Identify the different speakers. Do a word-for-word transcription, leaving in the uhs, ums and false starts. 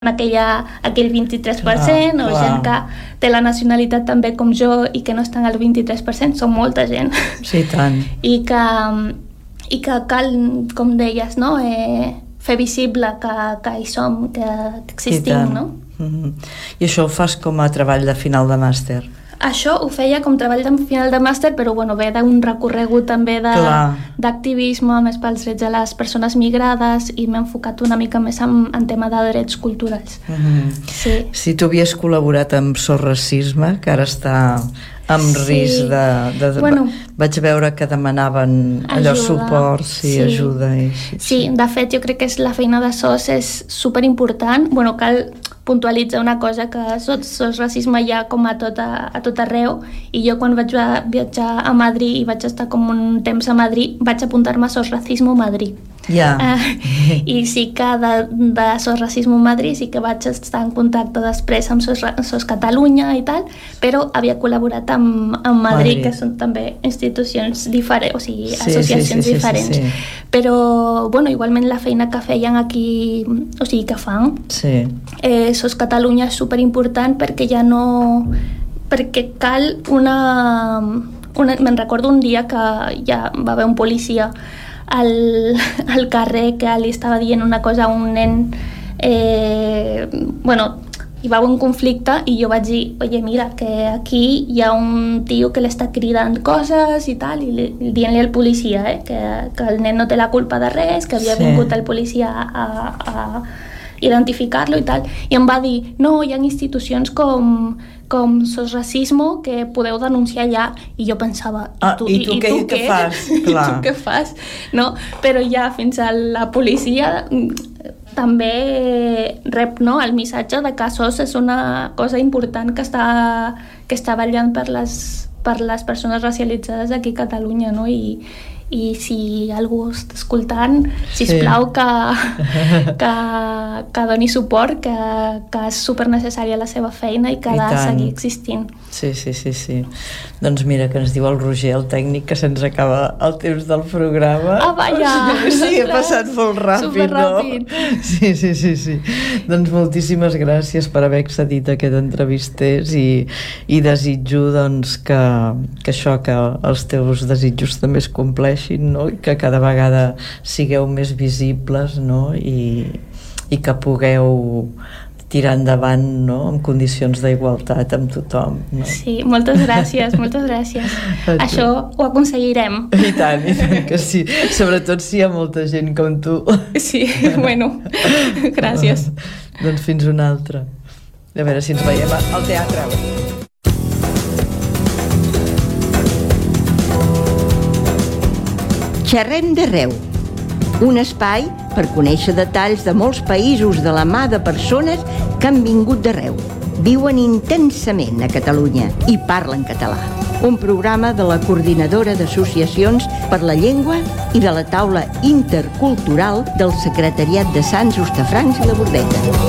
Speaker 1: aquella, aquell vint-i-tres per cent,
Speaker 2: clar,
Speaker 1: o
Speaker 2: clar.
Speaker 1: gent que té la nacionalitat també com jo i que no estan al vint-i-tres per cent, són molta gent.
Speaker 2: Sí, tant.
Speaker 1: I que, i que cal, com deies, no? eh, fer visible que, que hi som, que existim, no?
Speaker 2: Mm-hmm. I això ho fas com a treball de final de màster?
Speaker 1: Això ho feia com treball de final de màster, però bueno, ve d'un recorregut també d'activisme més pels drets de les persones migrades i m'he enfocat una mica més en, en tema de drets culturals.
Speaker 2: Mm-hmm.
Speaker 1: Sí.
Speaker 2: Si tu havies col·laborat amb Sos Racisme, que ara està amb
Speaker 1: Sí.
Speaker 2: risc de... de, de
Speaker 1: Bueno.
Speaker 2: Vaig veure que demanaven allò
Speaker 1: Ajuda.
Speaker 2: suport, sí,
Speaker 1: Sí.
Speaker 2: ajuda. I, sí,
Speaker 1: Sí, de fet, jo crec que és la feina de SOS és superimportant. Bueno, cal puntualitzar una cosa, que SOS, SOS Racisme hi ha com a tot, a, a tot arreu, i jo quan vaig a viatjar a Madrid i vaig estar com un temps a Madrid, vaig apuntar-me a SOS Racisme Madrid.
Speaker 2: Ja.
Speaker 1: Uh, I sí que de, de SOS Racisme Madrid sí que vaig estar en contacte després amb SOS, SOS Catalunya i tal, però havia col·laborat amb, amb Madrid,
Speaker 2: Madrid,
Speaker 1: que són també institucions diferents, o sigui,
Speaker 2: Sí,
Speaker 1: associacions
Speaker 2: sí, sí, sí,
Speaker 1: diferents.
Speaker 2: sí, sí.
Speaker 1: Però, bueno, igualment la feina que feien aquí, o sigui, que fan,
Speaker 2: Sí.
Speaker 1: eh, SOS Catalunya és superimportant perquè ja no... perquè cal una... una me'n recordo un dia que ja va haver un policia al, al carrer que li estava dient una cosa a un nen, eh, bueno, hi va haver un conflicte i jo vaig dir, oye, mira, que aquí hi ha un tio que l'està cridant coses i tal, i li, dient-li al policia eh, que, que el nen no té la culpa de res, que havia
Speaker 2: Sí.
Speaker 1: vingut el policia a, a identificar-lo i tal, i em va dir, no, hi ha institucions com, com SOS Racisme que podeu denunciar allà, i jo pensava,
Speaker 2: Ah, i tu què- què fas?
Speaker 1: I
Speaker 2: Clar.
Speaker 1: tu què fas? No? Però ja fins a la policia mm, també rep, no, el missatge de que SOS és una cosa important que està, que està vetllant per les, per les persones racialitzades aquí a Catalunya, no? I, i si algú està escoltant, sisplau que, que, que doni suport, que, que és supernecessària la seva feina i que
Speaker 2: I
Speaker 1: ha de
Speaker 2: tant.
Speaker 1: seguir existint.
Speaker 2: Sí, sí, sí, sí. Doncs mira, que ens diu el Roger, el tècnic, que se'ns acaba el temps del programa.
Speaker 1: Ah, vaja!
Speaker 2: Sí, ha passat molt ràpid,
Speaker 1: Superràpid.
Speaker 2: no? Sí, sí, sí, sí. Doncs moltíssimes gràcies per haver accedit a aquest entrevisters i, i desitjo doncs, que, que això, que els teus desitjos també es compleixin, no? I que cada vegada sigueu més visibles, no? I, i que pugueu tirar endavant, no? En condicions d'igualtat amb tothom, no?
Speaker 1: Sí, moltes gràcies, moltes gràcies.
Speaker 2: A tu.
Speaker 1: Això ho aconseguirem.
Speaker 2: I tant, i tant que sí. Sobretot si hi ha molta gent com tu.
Speaker 1: Sí, bueno, gràcies.
Speaker 2: Doncs fins una altra. A veure si ens veiem al teatre.
Speaker 3: Xerrem d'arreu, un espai per conèixer detalls de molts països de la mà de persones que han vingut d'arreu, viuen intensament a Catalunya i parlen català. Un programa de la Coordinadora d'Associacions per la Llengua i de la Taula Intercultural del Secretariat de Sants, Hostafrancs i la Bordeta.